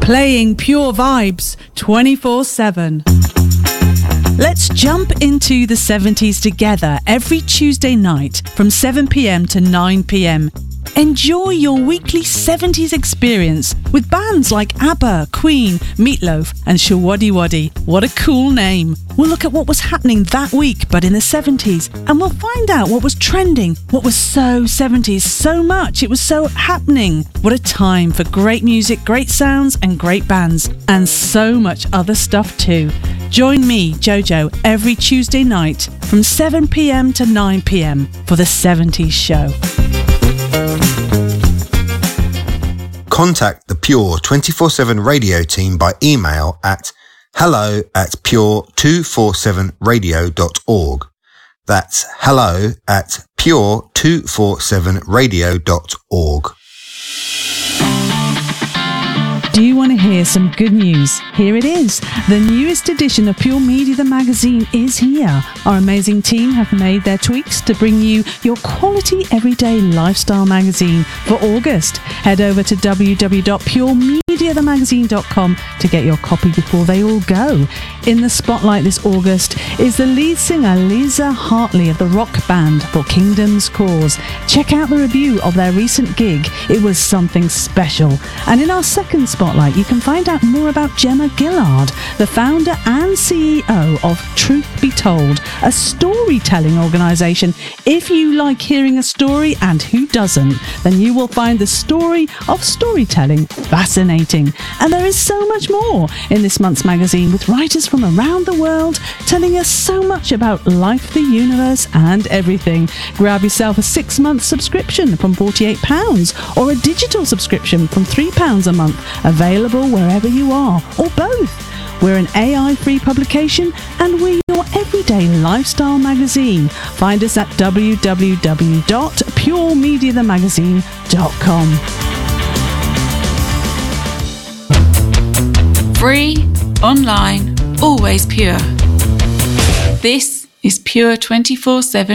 playing pure vibes 24/7. Let's jump into the 70s together every Tuesday night from 7 p.m. to 9 p.m. Enjoy your weekly 70s experience with bands like ABBA, Queen, Meatloaf and Showaddywaddy. What a cool name. We'll look at what was happening that week but in the 70s, and we'll find out what was trending, what was so 70s, so much, it was so happening. What a time for great music, great sounds and great bands, and so much other stuff too. Join me, Jojo, every Tuesday night from 7 p.m. to 9 p.m. for the 70s show. Contact the Pure 24/7 radio team by email at hello@pure247radio.org. That's hello@pure247radio.org. Do you want to hear some good news? Here it is. The newest edition of Pure Media the magazine is here. Our amazing team have made their tweaks to bring you your quality everyday lifestyle magazine for August. Head over to www.puremediathemagazine.com to get your copy before they all go. In the spotlight this August is the lead singer Lisa Hartley of the rock band For Kingdom's Cause. Check out the review of their recent gig. It was something special. And in our second spotlight, you can find out more about Gemma Gillard, the founder and CEO of Truth Be Told, a storytelling organisation. If you like hearing a story, and who doesn't, then you will find the story of storytelling fascinating. And there is so much more in this month's magazine, with writers from around the world telling us so much about life, the universe and everything. Grab yourself a 6-month subscription from £48 or a digital subscription from £3 a month, available wherever you are, or both. We're an AI-free publication and we're your everyday lifestyle magazine. Find us at www.puremediathemagazine.com. Free, online, always pure. This is Pure 24/7